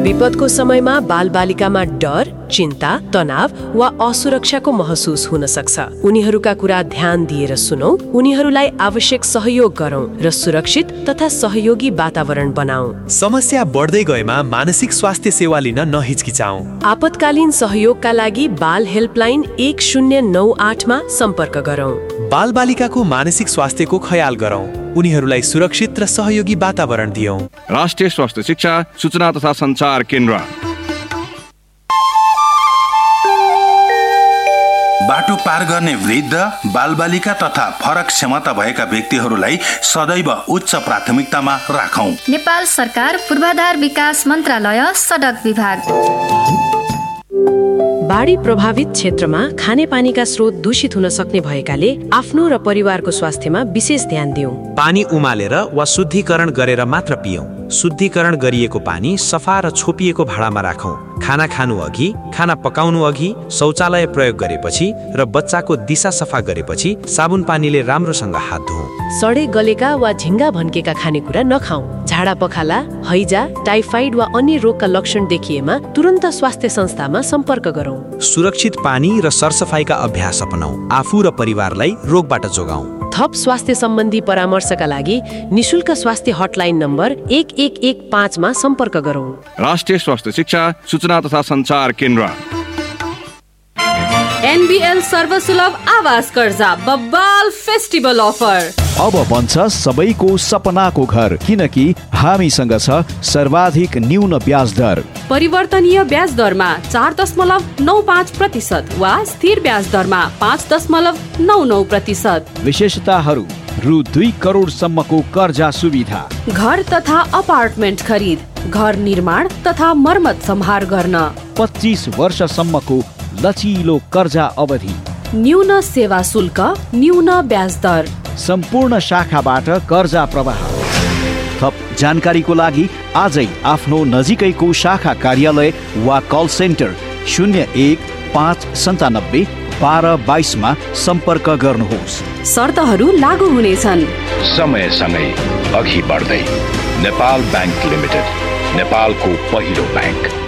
विपदको समयमा बालबालिकामा डर, चिन्ता, तनाव वा असुरक्षाको महसुस हुन सक्छ। उनीहरूका कुरा ध्यान दिएर सुनौं, उनीहरूलाई आवश्यक सहयोग गरौं र सुरक्षित तथा सहयोगी वातावरण बनाऊ। समस्या बढ्दै गएमा मानसिक स्वास्थ्य सेवा लिन नहिचकिचाऊ। आपतकालीन सहयोगका लागि बाल हेल्पलाइन 1098 मा सम्पर्क गरौं। बालबालिकाको मानसिक स्वास्थ्यको ख्याल गरौं, उनीहरूलाई सुरक्षित र सहयोगी वातावरण दियौं। राष्ट्रिय स्वास्थ्य शिक्षा सूचना तथा सञ्चार केन्द्र। बाटो पार गर्ने वृद्ध, बालबालिका तथा फरक क्षमता भएका व्यक्तिहरूलाई सदैव उच्च प्राथमिकतामा राखौं। नेपाल सरकार पूर्वाधार विकास मन्त्रालय सडक विभाग। बाढी प्रभावित क्षेत्रमा खानेपानीका स्रोत दूषित हुन सक्ने भएकाले आफ्नो र परिवारको स्वास्थ्यमा विशेष ध्यान दियौं। पानी उमालेर वा शुद्धिकरण गरेर मात्र पियौं। शुद्धिकरण गरिएको पानी सफा र छोपिएको भाँडामा राखौं। खाना खानु अघि, खाना पकाउनु अघि, शौचालय प्रयोग गरेपछि र बच्चाको दिशा सफा गरेपछि साबुन पानीले राम्रोसँग हात धुऔं। सडे गलेका वा झिङ्गा भन्केका खानेकुरा नखाऊ। झाडा पखाला, हैजा, टाइफाइड वा अन्य रोगका लक्षण देखिएमा तुरन्त स्वास्थ्य संस्थामा सम्पर्क गरौं। सुरक्षित पानी र सरसफाइका अभ्यास अपनाऊ। आफू र परिवारलाई रोगबाट जोगाऊ। थप स्वास्थ्य सम्बन्धी परामर्शका लागि निशुल्क स्वास्थ्य हटलाइन नम्बर 1115 मा सम्पर्क गरौं। राष्ट्रिय स्वास्थ्य शिक्षा सूचना तथा सञ्चार केन्द्र। एनबीएल सर्वसुलभ आवास कर्जा बब्बाल फेस्टिभल अफर। अब बन्छ सबैको सपनाको घर, किनकि हामीसँग छ सर्वाधिक न्यून ब्याज दर। परिवर्तनीय ब्याज दरमा 4.95% वा स्थिर ब्याज दरमा 5.99%। विशेषताहरू: रु 2 करोड सम्मको कर्जा सुविधा, घर तथा अपार्टमेन्ट खरिद, घर निर्माण तथा मर्मत सम्हार गर्न, 25 वर्षसम्मको लचिलो कर्जा अवधि, न्यून सेवा शुल्क, न्यून ब्याज दर, सम्पूर्ण शाखाबाट कर्जा प्रवाह। थप जानकारीको लागि आजै आफ्नो नजिकैको शाखा कार्यालय वा कल सेन्टर 0159 1222 मा सम्पर्क गर्नुहोस्। शर्तहरू लागू हुनेछन्। समयसँगै अघि बढ्दै नेपाल बैंक लिमिटेड, नेपालको पहिलो बैंक।